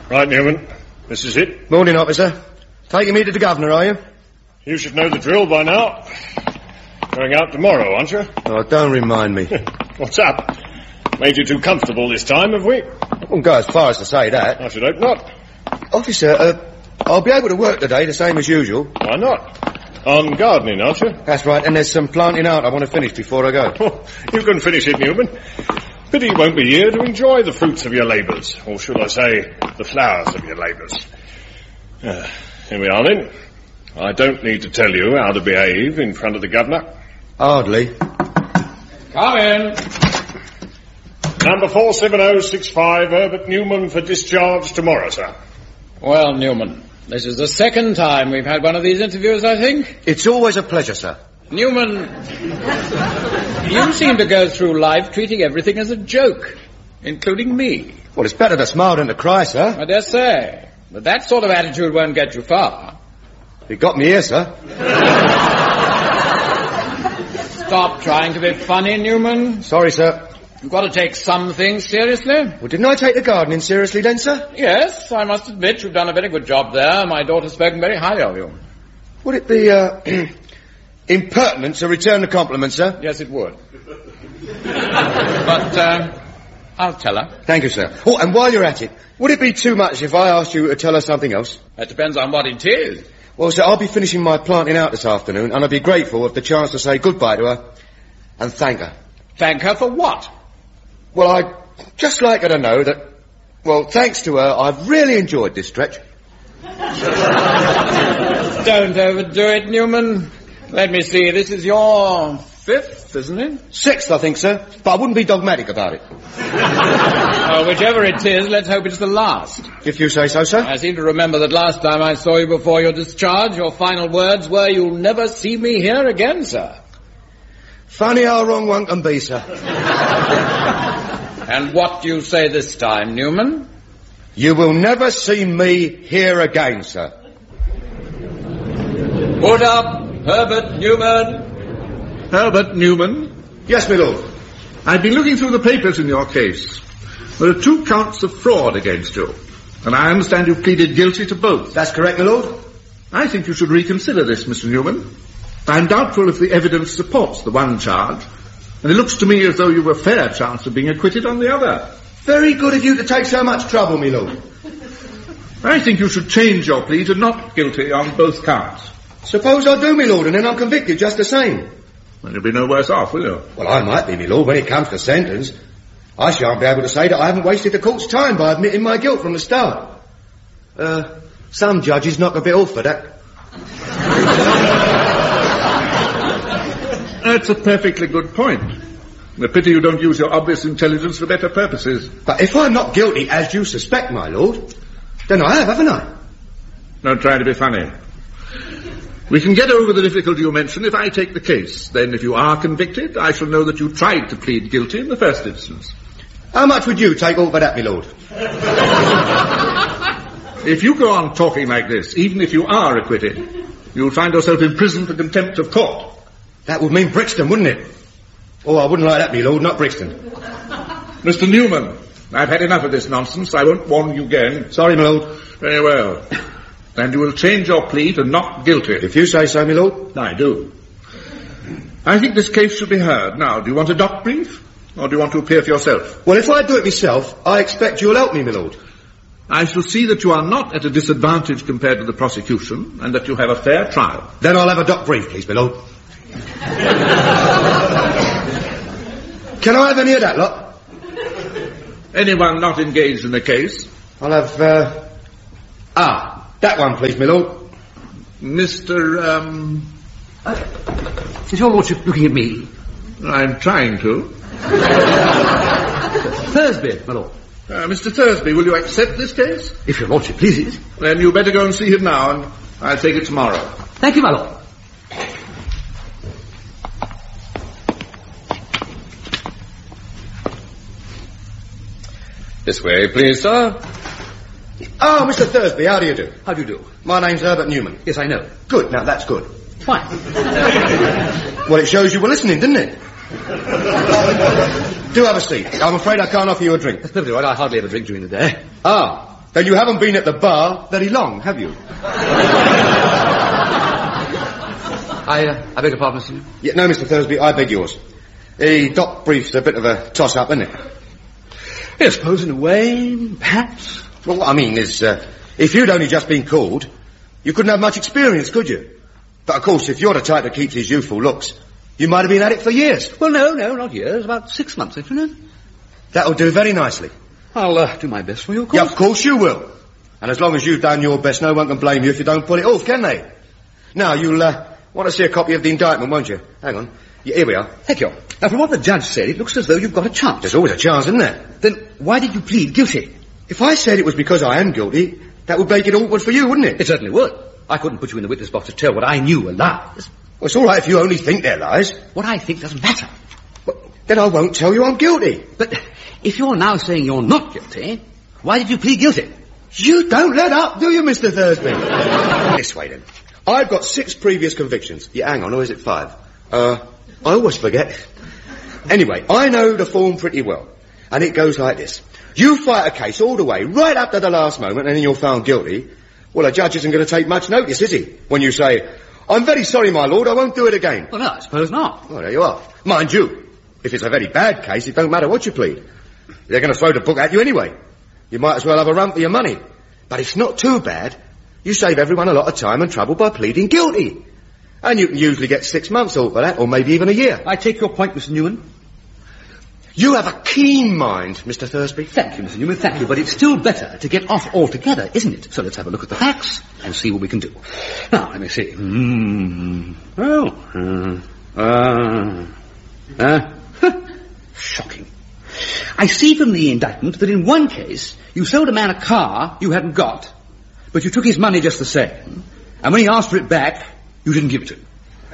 Right, Newman. This is it. Morning, officer. Taking me to the governor, are you? You should know the drill by now. Going out tomorrow, aren't you? Oh, don't remind me. What's up? Made you too comfortable this time, have we? I wouldn't go as far as to say that. I should hope not. Officer, I'll be able to work today, the same as usual. Why not? On gardening, aren't you? That's right, and there's some planting out I want to finish before I go. Oh, you can finish it, Newman. Pity you won't be here to enjoy the fruits of your labours, or should I say, the flowers of your labours. Here we are then. I don't need to tell you how to behave in front of the governor. Hardly. Come in. Number 47065, Herbert Newman for discharge tomorrow, sir. Well, Newman, this is the second time we've had one of these interviews, I think. It's always a pleasure, sir. Newman, you seem to go through life treating everything as a joke, including me. Well, it's better to smile than to cry, sir. I dare say. But that sort of attitude won't get you far. You got me here, sir. Stop trying to be funny, Newman. Sorry, sir. You've got to take some things seriously. Well, didn't I take the gardening seriously then, sir? Yes, I must admit you've done a very good job there. My daughter's spoken very highly of you. Would it be, impertinent to return the compliment, sir? Yes, it would. But, I'll tell her. Thank you, sir. Oh, and while you're at it, would it be too much if I asked you to tell her something else? That depends on what it is. Well, sir, I'll be finishing my planting out this afternoon, and I'd be grateful for the chance to say goodbye to her and thank her. Thank her for what? Well, I'd just like her to know that, well, thanks to her, I've really enjoyed this stretch. Don't overdo it, Newman. Let me see, this is your 5th, isn't it? 6th, I think, sir, but I wouldn't be dogmatic about it. Whichever it is, let's hope it's the last. If you say so, sir. I seem to remember that last time I saw you before your discharge, your final words were, "You'll never see me here again, sir." Funny how wrong one can be, sir. And what do you say this time, Newman? You will never see me here again, sir. Put up, Herbert Newman. Herbert Newman? Yes, my lord. I've been looking through the papers in your case. There are 2 counts of fraud against you, and I understand you've pleaded guilty to both. That's correct, my lord. I think you should reconsider this, Mr. Newman. I'm doubtful if the evidence supports the one charge, and it looks to me as though you have a fair chance of being acquitted on the other. Very good of you to take so much trouble, my lord. I think you should change your plea to not guilty on both counts. Suppose I do, my lord, and then I'm convicted just the same. Well, you'll be no worse off, will you? Well, I might be, my lord, when it comes to sentence. I shan't be able to say that I haven't wasted the court's time by admitting my guilt from the start. Some judges knock a bit off for that. That's a perfectly good point. The pity you don't use your obvious intelligence for better purposes. But if I'm not guilty, as you suspect, my lord, then I have, haven't I? Don't try to be funny. We can get over the difficulty you mention if I take the case. Then if you are convicted, I shall know that you tried to plead guilty in the first instance. How much would you take all for that, my lord? If you go on talking like this, even if you are acquitted, you'll find yourself in prison for contempt of court. That would mean Brixton, wouldn't it? Oh, I wouldn't like that, my lord, not Brixton. Mr. Newman, I've had enough of this nonsense. I won't warn you again. Sorry, my lord. Very well. And you will change your plea to not guilty. If you say so, my lord. I do. I think this case should be heard. Now, do you want a doc brief? Or do you want to appear for yourself? Well, if I do it myself, I expect you'll help me, my lord. I shall see that you are not at a disadvantage compared to the prosecution, and that you have a fair trial. Then I'll have a doc brief, please, my lord. Can I have any of that lot? Anyone not engaged in the case? I'll have, that one, please, my lord. Mr. Is your lordship looking at me? I'm trying to. Thursby, my lord. Mr. Thursby, will you accept this case? If your lordship pleases. Then you better go and see him now, and I'll take it tomorrow. Thank you, my lord. This way, please, sir. Oh, Mr. Thursby, how do you do? How do you do? My name's Herbert Newman. Yes, I know. Good, now that's good. Fine. Well, it shows you were listening, didn't it? Do have a seat. I'm afraid I can't offer you a drink. That's perfectly right. I hardly ever drink during the day. Ah, Then you haven't been at the bar very long, have you? I beg your pardon, Mr. Newman. Yeah, no, Mr. Thursby, I beg yours. The dock brief's a bit of a toss-up, isn't it? I suppose in a way, perhaps. Well, what I mean is, if you'd only just been called, you couldn't have much experience, could you? But, of course, if you're the type that keeps his youthful looks, you might have been at it for years. Well, no, not years. About 6 months, if you know. That'll do very nicely. I'll do my best for you, of course. Yeah, of course you will. And as long as you've done your best, no one can blame you if you don't pull it off, can they? Now, you'll want to see a copy of the indictment, won't you? Hang on. Yeah, here we are. Thank you. Now, from what the judge said, it looks as though you've got a chance. There's always a chance, isn't there? Then why did you plead guilty? If I said it was because I am guilty, that would make it awkward for you, wouldn't it? It certainly would. I couldn't put you in the witness box to tell what I knew were lies. Well, it's all right if you only think they're lies. What I think doesn't matter. Well, then I won't tell you I'm guilty. But if you're now saying you're not guilty, why did you plead guilty? You don't let up, do you, Mr. Thursby? This way, then. I've got 6 previous convictions. Yeah, hang on, or is it 5? I always forget. Anyway, I know the form pretty well. And it goes like this. You fight a case all the way, right up to the last moment, and then you're found guilty. Well, a judge isn't going to take much notice, is he? When you say, I'm very sorry, my lord, I won't do it again. Well, no, I suppose not. Well, there you are. Mind you, if it's a very bad case, it don't matter what you plead. They're going to throw the book at you anyway. You might as well have a run for your money. But it's not too bad. You save everyone a lot of time and trouble by pleading guilty. And you can usually get 6 months off for that, or maybe even a year. I take your point, Mr. Newman. You have a keen mind, Mr. Thursby. Thank you, Mr. Newman, thank you. But it's still better to get off altogether, isn't it? So let's have a look at the facts and see what we can do. Now, let me see. Shocking. I see from the indictment that in one case, you sold a man a car you hadn't got, but you took his money just the same, and when he asked for it back, you didn't give it to him.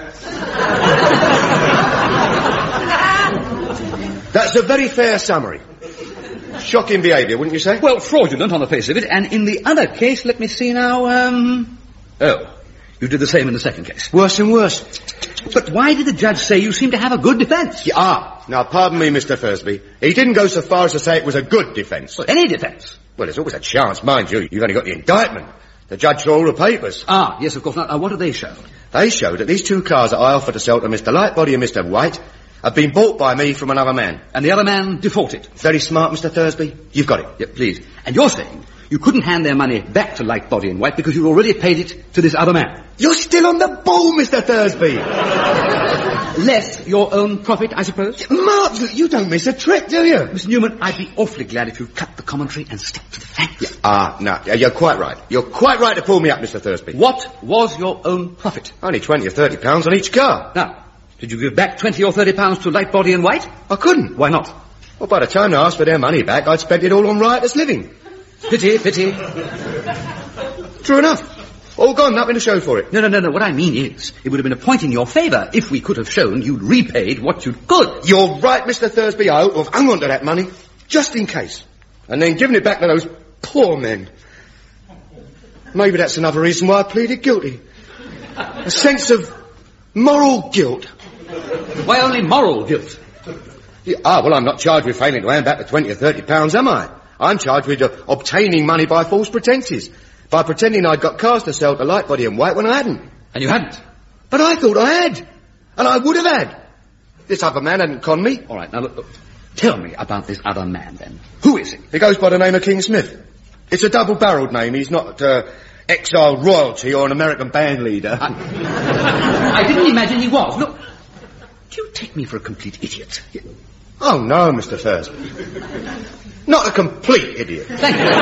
That's a very fair summary. Shocking behaviour, wouldn't you say? Well, fraudulent on the face of it, and in the other case, let me see now, you did the same in the second case. Worse and worse. But why did the judge say you seem to have a good defence? Now, pardon me, Mr. Thursby. He didn't go so far as to say it was a good defence. Well, any defence? Well, there's always a chance, mind you. You've only got the indictment. The judge saw all the papers. Yes, of course. Now, what do they show? They show that these 2 cars that I offered to sell to Mr. Lightbody and Mr. White have been bought by me from another man. And the other man defaulted? Very smart, Mr. Thursby. You've got it. Yeah, please. And you're saying you couldn't hand their money back to Lightbody and White because you'd already paid it to this other man? You're still on the ball, Mr. Thursby. Less your own profit, I suppose? Mark, you don't miss a trick, do you? Mr. Newman, I'd be awfully glad if you'd cut the commentary and stick to the facts. No, you're quite right. You're quite right to pull me up, Mr. Thursby. What was your own profit? Only 20 or 30 pounds on each car. Now, did you give back 20 or 30 pounds to Lightbody and White? I couldn't. Why not? Well, by the time they asked for their money back, I'd spent it all on riotous living. Pity. True enough. All gone, nothing to show for it. No. What I mean is, it would have been a point in your favour if we could have shown you'd repaid what you could. You're right, Mr. Thursby. I ought to have hung on to that money, just in case. And then given it back to those poor men. Maybe that's another reason why I pleaded guilty. A sense of moral guilt. Why only moral guilt? Well, I'm not charged with failing to hand back the 20 or 30 pounds, am I? I'm charged with obtaining money by false pretences. By pretending I'd got cars to sell to Lightbody and White when I hadn't. And you hadn't? But I thought I had. And I would have had. This other man hadn't conned me. All right, now look. Tell me about this other man, then. Who is he? He goes by the name of King Smith. It's a double-barreled name. He's not exiled royalty or an American band leader. I didn't imagine he was. Look, do you take me for a complete idiot? Oh, no, Mr. Thursby. Not a complete idiot. Thank you.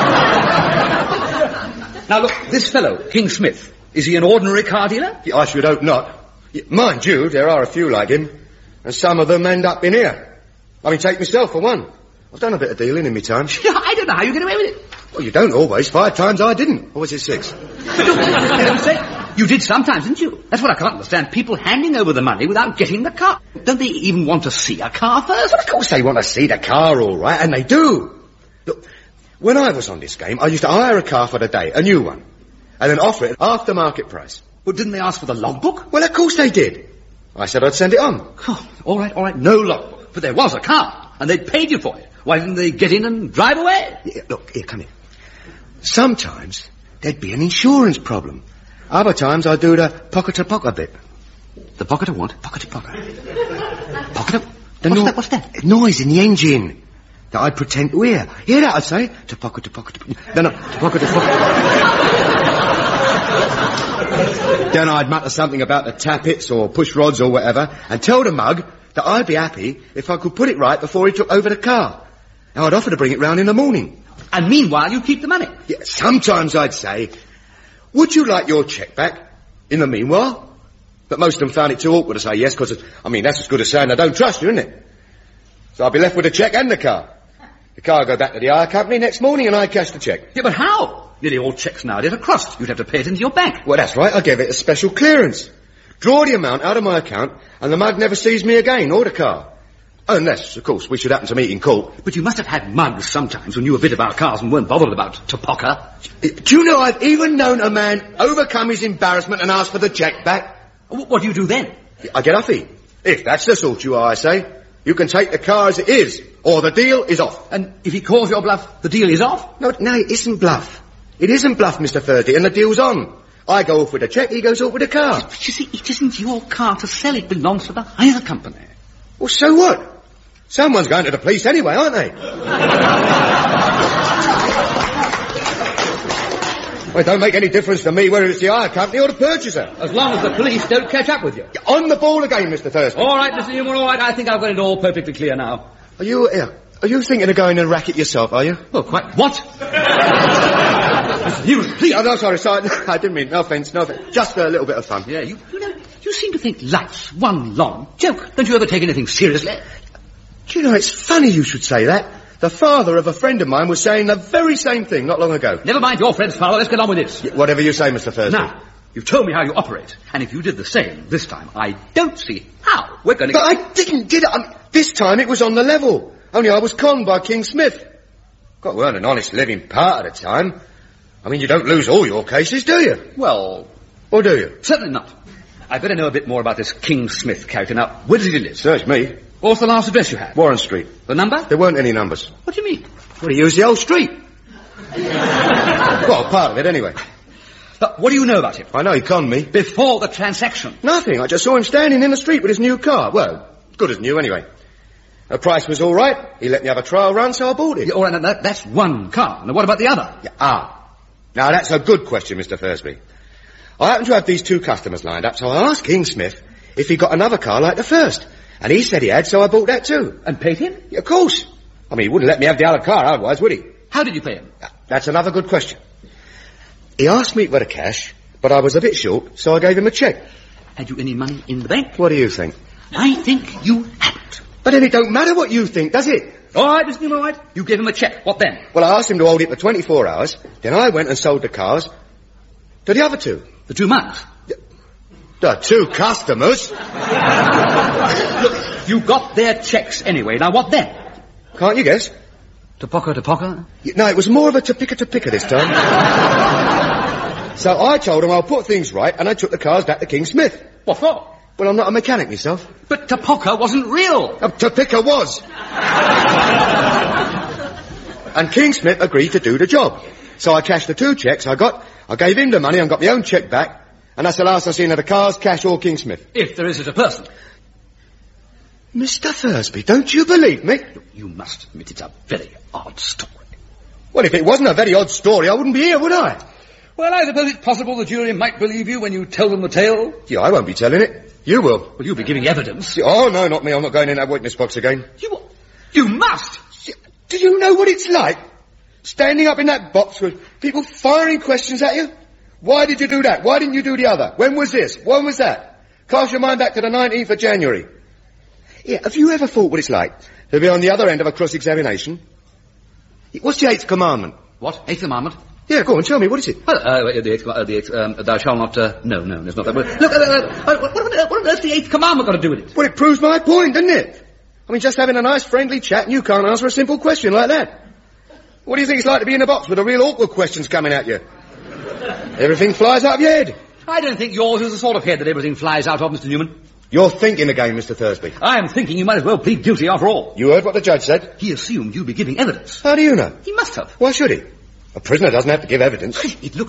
Now, look, this fellow, King Smith, is he an ordinary car dealer? I should hope not. Mind you, there are a few like him, and some of them end up in here. I mean, take myself for one. I've done a bit of dealing in my time. I don't know how you get away with it. Well, you don't always. 5 times I didn't. Or was it 6? You did sometimes, didn't you? That's what I can't understand. People handing over the money without getting the car. Don't they even want to see a car first? Well, of course they want to see the car, all right, and they do. Look, when I was on this game, I used to hire a car for the day, a new one, and then offer it after market price. Well, didn't they ask for the logbook? Well, of course they did. I said I'd send it on. Oh, all right, no logbook. But there was a car, and they'd paid you for it. Why didn't they get in and drive away? Yeah, look, here, come here. Sometimes there'd be an insurance problem. Other times I'd do the pocket-to-pocket bit. The pocket of what? Pocket-to-pocket. Pocket of... What's that? Noise in the engine that I'd pretend to hear. Hear that, I'd say? To pocket-to-pocket. Then to pocket-to-pocket. Then I'd mutter something about the tappets or push rods or whatever and tell the mug that I'd be happy if I could put it right before he took over the car. Now, I'd offer to bring it round in the morning. And meanwhile, you keep the money. Yeah, sometimes I'd say, would you like your cheque back in the meanwhile? But most of them found it too awkward to say yes, because, that's as good as saying I don't trust you, isn't it? So I'd be left with the cheque and the car. The car would go back to the hire company next morning and I'd cash the cheque. Yeah, but how? Nearly all cheques nowadays are crossed. You'd have to pay it into your bank. Well, that's right. I gave it a special clearance. Draw the amount out of my account and the mug never sees me again, or the car. Unless, of course, we should happen to meet in court. But you must have had mugs sometimes when you knew a bit about cars and weren't bothered about Topoka. Do you know I've even known a man overcome his embarrassment and ask for the cheque back? What do you do then? I get off it. If that's the sort you are, I say, you can take the car as it is, or the deal is off. And if he calls your bluff, the deal is off? No, it isn't bluff. It isn't bluff, Mr. Thursday, and the deal's on. I go off with a cheque, he goes off with a car. But you see, it isn't your car to sell, it belongs to the hire company. Well, so what? Someone's going to the police anyway, aren't they? Well, it don't make any difference to me whether it's the hire company or the purchaser. As long as the police don't catch up with you. On the ball again, Mr. Thursday. All right, Mr. Newman, all right. I think I've got it all perfectly clear now. Are you thinking of going and racket yourself, are you? Oh, quite. What? Mr. Newman, please. Oh, no, sorry. I didn't mean, no offence. Just a little bit of fun. Yeah, you seem to think life's one long joke. Don't you ever take anything seriously? Do you know, it's funny you should say that. The father of a friend of mine was saying the very same thing not long ago. Never mind your friend's father, let's get on with this. Yeah, whatever you say, Mr. Thursday. Now, you've told me how you operate, and if you did the same this time, I don't see how we're going to But I didn't, did I? This time it was on the level. Only I was conned by King Smith. Got to earn an honest living part at a time. You don't lose all your cases, do you? Well... Or do you? Certainly not. I'd better know a bit more about this King Smith character. Now, where does he live? Search me. What's the last address you had? Warren Street. The number? There weren't any numbers. What do you mean? Well, he used the old street. Well, part of it, anyway. But what do you know about him? I know he conned me. Before the transaction? Nothing. I just saw him standing in the street with his new car. Well, good as new, anyway. The price was all right. He let me have a trial run, so I bought it. Yeah, all right, that's one car. Now, what about the other? Yeah, Now, that's a good question, Mr. Thursby. I happen to have these two customers lined up, so I asked King Smith if he got another car like the first. And he said he had, so I bought that too. And paid him? Yeah, of course. He wouldn't let me have the other car otherwise, would he? How did you pay him? That's another good question. He asked me for the cash, but I was a bit short, so I gave him a cheque. Had you any money in the bank? What do you think? I think you hadn't. But then it don't matter what you think, does it? All right, Mr. Newman, all right. You gave him a cheque. What then? Well, I asked him to hold it for 24 hours. Then I went and sold the cars to the other two. The 2 mugs? The 2 customers? Look, you got their cheques anyway. Now, what then? Can't you guess? Topoka? No, it was more of a to-picker this time. So I told him I'll put things right, and I took the cars back to King Smith. What for? Well, I'm not a mechanic myself. But Topoka wasn't real. To-picker was. And King Smith agreed to do the job. So I cashed the 2 cheques I got, I gave him the money and got my own cheque back, and that's the last I've seen of the cars, cash, or King Smith. If there is such a person. Mr. Thursby, don't you believe me? You must admit it's a very odd story. Well, if it wasn't a very odd story, I wouldn't be here, would I? Well, I suppose it's possible the jury might believe you when you tell them the tale. Yeah, I won't be telling it. You will. Well, you'll be giving evidence. Oh, no, not me. I'm not going in that witness box again. You must! Do you know what it's like? Standing up in that box with people firing questions at you? Why did you do that? Why didn't you do the other? When was this? When was that? Cast your mind back to the 19th of January. Yeah, have you ever thought what it's like to be on the other end of a cross-examination? What's the 8th commandment? What? 8th commandment? Yeah, go on, tell me, what is it? Well, thou shalt not, no, it's not that word. Look, what on earth's the 8th commandment got to do with it? Well, it proves my point, doesn't it? Just having a nice friendly chat and you can't answer a simple question like that. What do you think it's like to be in a box with the real awkward questions coming at you? Everything flies out of your head. I don't think yours is the sort of head that everything flies out of, Mr. Newman. You're thinking again, Mr. Thursby. I am thinking you might as well plead guilty after all. You heard what the judge said? He assumed you'd be giving evidence. How do you know? He must have. Why should he? A prisoner doesn't have to give evidence. It looks